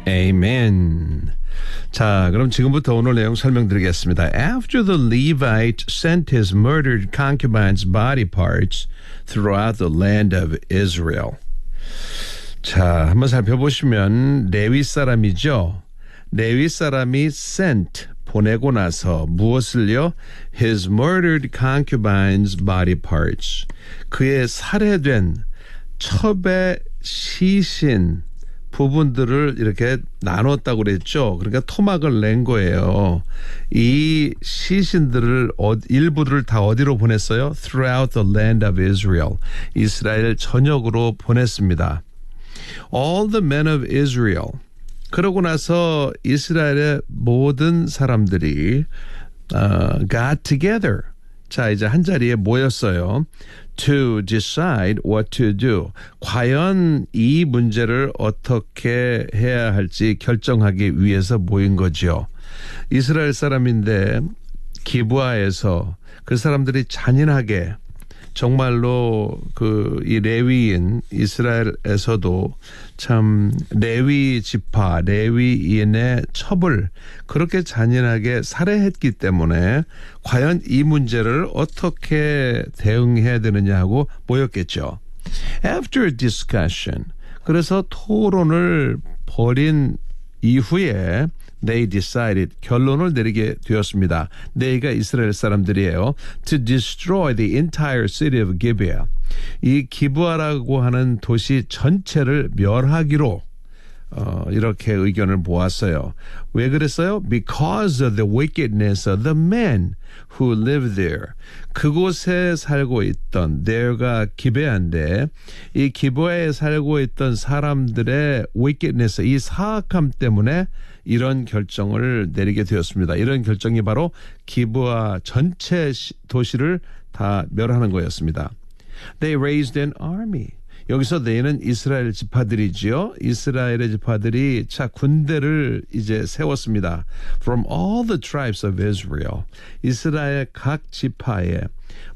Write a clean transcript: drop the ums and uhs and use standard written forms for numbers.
Amen. 자, 그럼 지금부터 오늘 내용 설명드리겠습니다. After the Levite sent his murdered concubine's body parts throughout the land of Israel. 자, 한번 살펴보시면 레위 사람이죠. 레위 사람이 sent, 보내고 나서 무엇을요? His murdered concubine's body parts. 그의 살해된 첩의 시신 부분들을 이렇게 나눴다고 그랬죠. 그러니까 토막을 낸 거예요. 이 시신들을 일부를 다 어디로 보냈어요? Throughout the land of Israel. 이스라엘 전역으로 보냈습니다. All the men of Israel. 그러고 나서 이스라엘의 모든 사람들이 got together. 자, 이제 한 자리에 모였어요. To decide what to do. 과연 이 문제를 어떻게 해야 할지 결정하기 위해서 모인 거죠. 이스라엘 사람인데 기브아에서 그 사람들이 잔인하게 정말로 이 레위인 이스라엘에서도 참 레위 지파, 레위인의 첩을 그렇게 잔인하게 살해했기 때문에 과연 이 문제를 어떻게 대응해야 되느냐 하고 모였겠죠. After a discussion, 그래서 토론을 벌인 이후에 they decided, 결론을 내리게 되었습니다. they가 이스라엘 사람들이에요. To destroy the entire city of Gibeah. 이 기브아라고 하는 도시 전체를 멸하기로 이렇게 의견을 모았어요. 왜 그랬어요? Because of the wickedness of the men who live there. 그곳에 살고 있던, there가 기베아인데 이 기브아에 살고 있던 사람들의 wickedness, 이 사악함 때문에 이런 결정을 내리게 되었습니다. 이런 결정이 바로 기브아 전체 도시를 다 멸하는 거였습니다. They raised an army. 여기서 they는 이스라엘 지파들이지요. 이스라엘의 지파들이 군대를 이제 세웠습니다. From all the tribes of Israel. 이스라엘 각 지파에